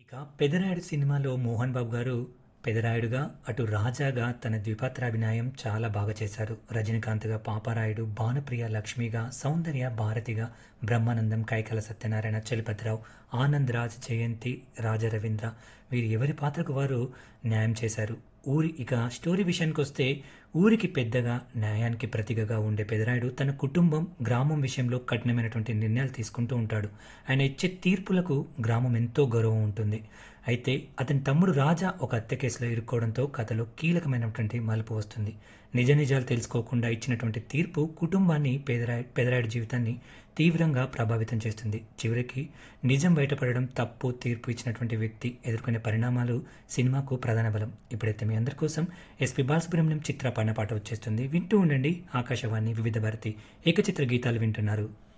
ఇక 'పెదరాయుడు' సినిమాలో మోహన్ బాబు గారు పెదరాయుడుగా, అటు రాజాగా తన ద్విపాత్రాభినయం చాలా బాగా చేశారు. రజనీకాంత్‌గా పాపారాయుడు, భానుప్రియ లక్ష్మిగా, సౌందర్య భారతిగా, బ్రహ్మానందం, కైకాల సత్యనారాయణ, చలపతిరావు, ఆనంద్ రాజ్, జయంతి, రాజరవీంద్ర వీరు ఎవరి పాత్రకు వారు న్యాయం చేశారు. ఇక స్టోరీ విషయానికొస్తే ఊరికి పెద్దగా, న్యాయానికి ప్రతీకగా ఉండే పెదరాయుడు తన కుటుంబం, గ్రామం విషయంలో కఠినమైనటువంటి నిర్ణయాలు తీసుకుంటూ ఉంటాడు. ఆయన ఇచ్చే తీర్పులకు గ్రామం ఎంతో గౌరవం ఉంటుంది. అయితే అతని తమ్ముడు రాజా ఒక హత్య కేసులో ఇరుక్కోవడంతో కథలో కీలకమైనటువంటి మలుపు వస్తుంది. నిజ నిజాలు తెలుసుకోకుండా ఇచ్చినటువంటి తీర్పు కుటుంబాన్ని, పెదరాయుడు జీవితాన్ని తీవ్రంగా ప్రభావితం చేస్తుంది. చివరికి నిజం బయటపడడం, తప్పు తీర్పు ఇచ్చినటువంటి వ్యక్తి ఎదుర్కొనే పరిణామాలు సినిమాకు ప్రధాన బలం. ఇప్పుడైతే మీ అందరి కోసం ఎస్పి బాలసుబ్రహ్మణ్యం చిత్ర పాట వచ్చేస్తుంది. వింటూ ఉండండి ఆకాశవాణి వివిధ భారతి ఏకచిత్ర గీతాలు వింటున్నారు.